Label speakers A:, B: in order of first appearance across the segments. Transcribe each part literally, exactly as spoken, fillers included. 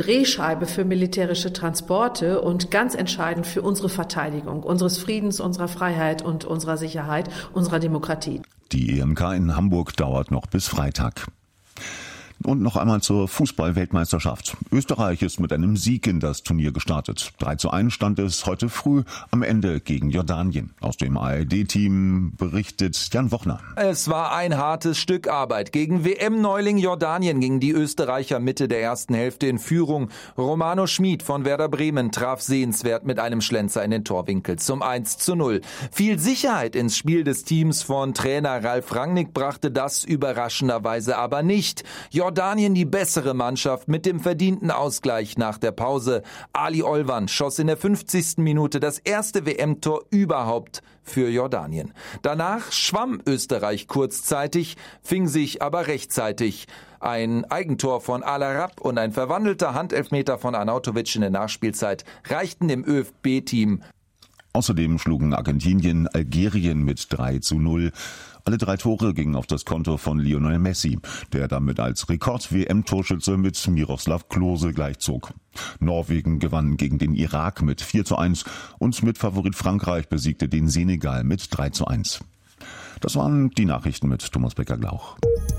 A: Drehscheibe für militärische Transporte und ganz entscheidend für unsere Verteidigung, unseres Friedens, unserer Freiheit und unserer Sicherheit, unserer Demokratie.
B: Die E M K in Hamburg dauert noch bis Freitag. Und noch einmal zur Fußball-Weltmeisterschaft. Österreich ist mit einem Sieg in das Turnier gestartet. drei zu eins stand es heute früh am Ende gegen Jordanien. Aus dem A R D-Team berichtet Jan Wochner.
C: Es war ein hartes Stück Arbeit. Gegen W M-Neuling Jordanien gingen die Österreicher Mitte der ersten Hälfte in Führung. Romano Schmid von Werder Bremen traf sehenswert mit einem Schlenzer in den Torwinkel zum eins zu null. Viel Sicherheit ins Spiel des Teams von Trainer Ralf Rangnick brachte das überraschenderweise aber nicht. Jordanien die bessere Mannschaft mit dem verdienten Ausgleich nach der Pause. Ali Olvan schoss in der fünfzigsten Minute das erste W M-Tor überhaupt für Jordanien. Danach schwamm Österreich kurzzeitig, fing sich aber rechtzeitig. Ein Eigentor von Al-Arab und ein verwandelter Handelfmeter von Arnautovic in der Nachspielzeit reichten dem Ö F B-Team.
B: Außerdem schlugen Argentinien Algerien mit drei zu null. Alle drei Tore gingen auf das Konto von Lionel Messi, der damit als Rekord-W M-Torschütze mit Miroslav Klose gleichzog. Norwegen gewann gegen den Irak mit vier zu eins und mit Favorit Frankreich besiegte den Senegal mit drei zu eins. Das waren die Nachrichten mit Thomas Becker-Glauch.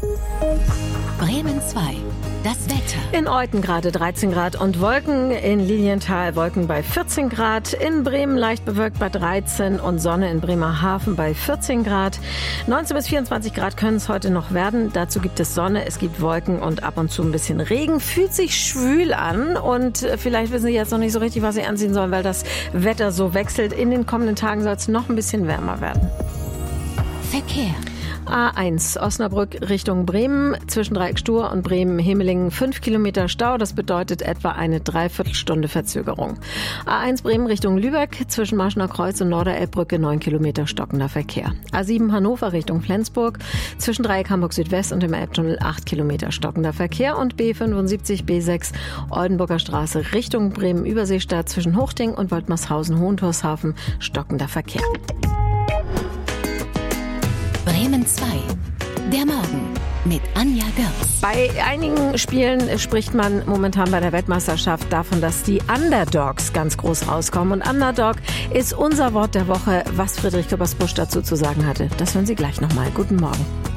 D: Bremen zwei. Das Wetter.
E: In Euthen gerade dreizehn Grad und Wolken, in Lilienthal Wolken bei vierzehn Grad, in Bremen leicht bewölkt bei dreizehn und Sonne in Bremerhaven bei vierzehn Grad. neunzehn bis vierundzwanzig Grad können es heute noch werden. Dazu gibt es Sonne, es gibt Wolken und ab und zu ein bisschen Regen. Fühlt sich schwül an und vielleicht wissen Sie jetzt noch nicht so richtig, was Sie anziehen sollen, weil das Wetter so wechselt. In den kommenden Tagen soll es noch ein bisschen wärmer werden.
D: Verkehr.
E: A eins Osnabrück Richtung Bremen, zwischen Dreieck-Stur und Bremen-Hemelingen fünf Kilometer Stau. Das bedeutet etwa eine Dreiviertelstunde Verzögerung. A eins Bremen Richtung Lübeck, zwischen Marschner Kreuz und Norderelbbrücke neun Kilometer stockender Verkehr. A sieben Hannover Richtung Flensburg, zwischen Dreieck Hamburg Südwest und dem Elbtunnel acht Kilometer stockender Verkehr. Und B fünfundsiebzig B sechs Oldenburger Straße Richtung Bremen-Überseestadt, zwischen Huchting und Woltmershausen-Hohentorshafen stockender Verkehr.
D: Bremen zwei. Der Morgen mit Anja Görs.
E: Bei einigen Spielen spricht man momentan bei der Weltmeisterschaft davon, dass die Underdogs ganz groß rauskommen. Und Underdog ist unser Wort der Woche. Was Friedrich Küppersbusch dazu zu sagen hatte, das hören Sie gleich nochmal. Guten Morgen.